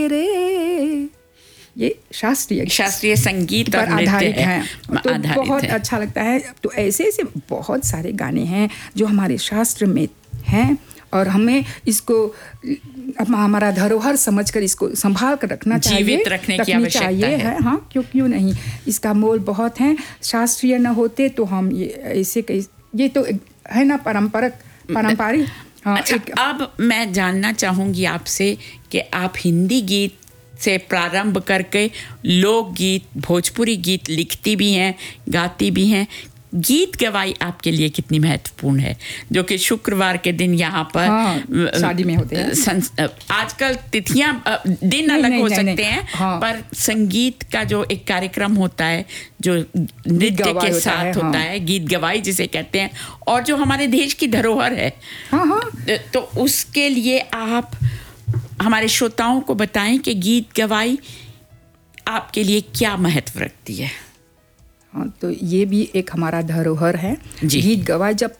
रे, ये शास्त्रीय संगीत पर आधारित है। तो बहुत अच्छा लगता है। तो ऐसे ऐसे बहुत सारे गाने हैं जो हमारे शास्त्र में हैं और हमें इसको हमारा धरोहर समझकर इसको संभाल कर रखना चाहिए, जीवित रखने की आवश्यकता है। हाँ, क्यों नहीं, इसका मोल बहुत है। शास्त्रीय न होते तो हम ये तो है ना पारंपरिक। हाँ, अच्छा, अब मैं जानना चाहूँगी आपसे कि आप हिंदी गीत से प्रारंभ करके लोकगीत, भोजपुरी गीत लिखती भी हैं, गाती भी हैं। गीत गवाई आपके लिए कितनी महत्वपूर्ण है, जो कि शुक्रवार के दिन यहाँ पर शादी में होते हैं। आजकल तिथियां दिन अलग हो सकते हैं, पर संगीत का जो एक कार्यक्रम होता है जो नृत्य के साथ होता है, गीत गवाई जिसे कहते हैं, और जो हमारे देश की धरोहर है, तो उसके लिए आप हमारे श्रोताओं को बताएं कि गीत गवाई आपके लिए क्या महत्व रखती है। हाँ, तो ये भी एक हमारा धरोहर है। गीत गवाई जब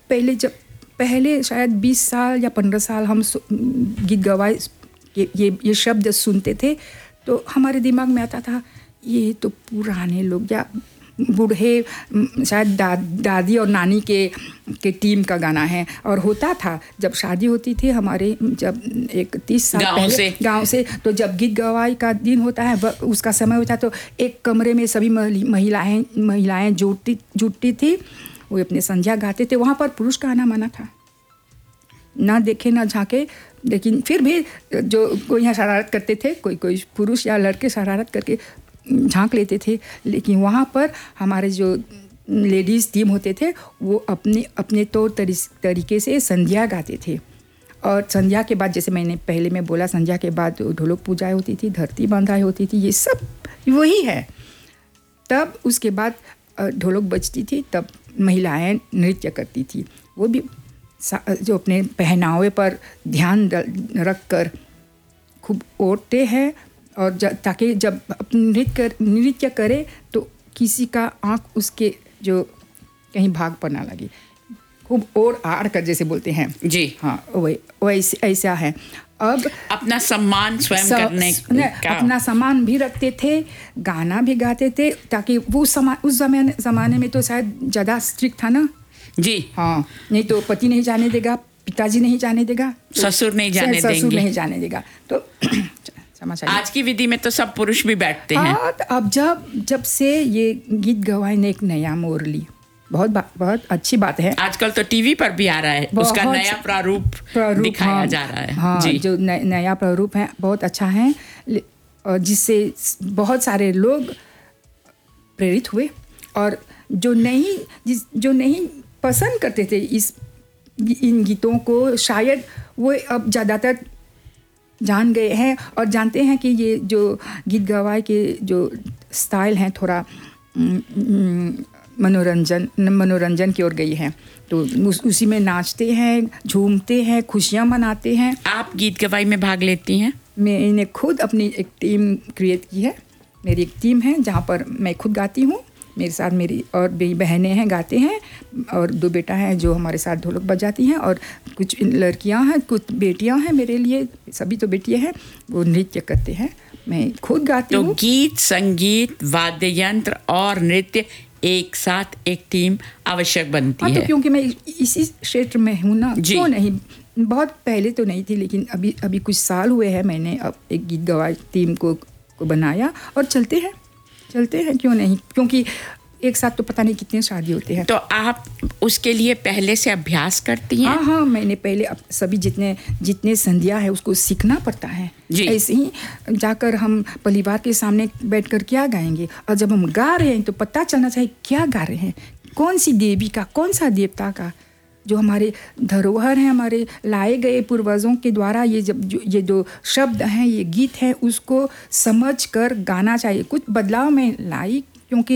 पहले शायद 20 साल या 15 साल हम गीत गवाई ये शब्द सुनते थे तो हमारे दिमाग में आता था ये तो पुराने लोग या बूढ़े, शायद दादी और नानी के टीम का गाना है। और होता था जब शादी होती थी हमारे, जब एक 30 साल पहले गाँव से, तो जब गीत गवाई का दिन होता है, उसका समय होता तो एक कमरे में सभी महिलाएं जुटती थी, वो अपने संध्या गाते थे। वहाँ पर पुरुष का आना मना था, ना देखे ना झाँके, लेकिन फिर भी जो कोई यहाँ शरारत करते थे, कोई पुरुष या लड़के शरारत करके झांक लेते थे, लेकिन वहाँ पर हमारे जो लेडीज़ टीम होते थे वो अपने तौर तरीके से संध्या गाते थे। और संध्या के बाद, जैसे मैंने पहले में बोला, संध्या के बाद ढोलक पूजाएं होती थी, धरती बंधाई होती थी, ये सब वही है। तब उसके बाद ढोलक बजती थी, तब महिलाएं नृत्य करती थी। वो भी जो अपने पहनावे पर ध्यान रख कर खूब ओढ़ते हैं, और ताकि जब नृत्य करे तो किसी का आँख उसके जो कहीं भाग पर ना लगे, खूब ओढ़ आड़ कर जैसे बोलते हैं जी। हाँ, वैसे ऐसा है। अब अपना सम्मान स्वयं करने का, अपना सम्मान भी रखते थे, गाना भी गाते थे, ताकि वो उस ज़माने में तो शायद ज़्यादा स्ट्रिक्ट था ना जी। हाँ, नहीं तो पति नहीं जाने देगा, पिताजी नहीं जाने देगा, ससुर नहीं जाने देगा। तो आज की विधि में तो सब पुरुष भी बैठते हैं। तो अब जब से ये गीत गवाई ने एक नया मोड़ ली, बहुत अच्छी बात है। आजकल तो टीवी पर भी आ रहा है, उसका नया प्रारूप दिखाया जा रहा है। हाँ, जी। जो नया प्रारूप है बहुत अच्छा है, जिससे बहुत सारे लोग प्रेरित हुए, और जो नहीं पसंद करते थे इन गीतों को, शायद वो अब ज़्यादातर जान गए हैं और जानते हैं कि ये जो गीत गवाई के जो स्टाइल हैं थोड़ा मनोरंजन की ओर गई है, तो उसी में नाचते हैं, झूमते हैं, खुशियाँ मनाते हैं। आप गीत गवाई में भाग लेती हैं? मैंने खुद अपनी एक टीम क्रिएट की है। मेरी एक टीम है जहाँ पर मैं खुद गाती हूँ, मेरे साथ मेरी और बहनें हैं गाते हैं, और 2 बेटा हैं जो हमारे साथ ढोलक बजाती हैं, और कुछ लड़कियां हैं, कुछ बेटियां हैं मेरे लिए, सभी तो बेटियां हैं, वो नृत्य करते हैं, मैं खुद गाती हूँ। तो गीत, संगीत, वाद्य यंत्र और नृत्य एक साथ एक टीम आवश्यक बनती है। तो क्योंकि मैं इसी क्षेत्र में हूँ ना, क्यों नहीं। बहुत पहले तो नहीं थी, लेकिन अभी कुछ साल हुए हैं मैंने अब एक गीत गवाई टीम को बनाया, और चलते हैं, क्यों नहीं, क्योंकि एक साथ तो पता नहीं कितने शादी होते हैं। तो आप उसके लिए पहले से अभ्यास करती हैं? हाँ, मैंने पहले सभी जितने संध्या है उसको सीखना पड़ता है। ऐसे ही जाकर हम परिवार के सामने बैठकर क्या गाएंगे, और जब हम गा रहे हैं तो पता चलना चाहिए क्या गा रहे हैं, कौन सी देवी का, कौन सा देवता का, जो हमारे धरोहर हैं, हमारे लाए गए पूर्वजों के द्वारा ये जो शब्द हैं, ये गीत हैं, उसको समझ कर गाना चाहिए। कुछ बदलाव में लाई, क्योंकि